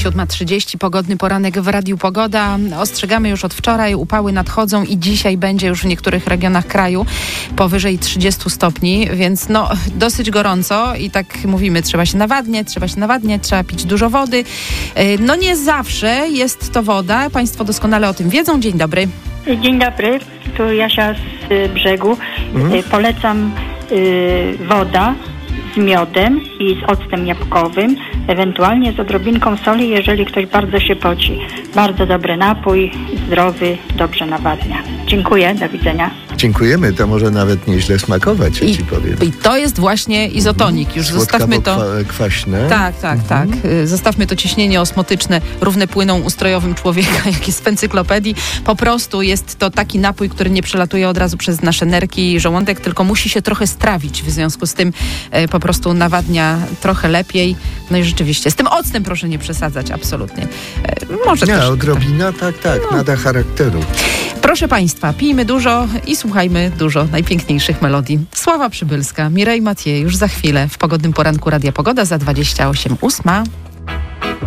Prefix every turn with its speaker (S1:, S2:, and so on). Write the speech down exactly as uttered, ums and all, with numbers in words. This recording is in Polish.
S1: siódma trzydzieści, pogodny poranek w Radiu Pogoda. Ostrzegamy już od wczoraj, upały nadchodzą i dzisiaj będzie już w niektórych regionach kraju powyżej trzydziestu stopni, więc no dosyć gorąco i tak mówimy, trzeba się nawadniać, trzeba się nawadniać, trzeba pić dużo wody. No nie zawsze jest to woda, Państwo doskonale o tym wiedzą. Dzień dobry.
S2: Dzień dobry, tu Jasia z y, brzegu.
S1: Mhm.
S2: Y, polecam y, woda z miodem i z octem jabłkowym, ewentualnie z odrobinką soli, jeżeli ktoś bardzo się poci. Bardzo dobry napój, zdrowy, dobrze nawadnia. Dziękuję, do widzenia.
S3: Dziękujemy, to może nawet nieźle smakować, ja
S1: I,
S3: ci powiem.
S1: I to jest właśnie izotonik. Już zostawmy to.
S3: Kwaśne.
S1: Tak, tak,
S3: mhm.
S1: tak. Zostawmy to ciśnienie osmotyczne, równe płyną ustrojowym człowieka, jak jest w encyklopedii. Po prostu jest to taki napój, który nie przelatuje od razu przez nasze nerki i żołądek, tylko musi się trochę strawić. W związku z tym e, po prostu nawadnia trochę lepiej. No i rzeczywiście, z tym octem proszę nie przesadzać, absolutnie. E, może
S3: Nie,
S1: też,
S3: odrobina, tak, tak,
S1: no.
S3: nada charakteru.
S1: Proszę Państwa, pijmy dużo i słuchajmy dużo najpiękniejszych melodii. Sława Przybylska, Mireille Mathieu już za chwilę w pogodnym poranku Radia Pogoda za dwadzieścia osiem ósma.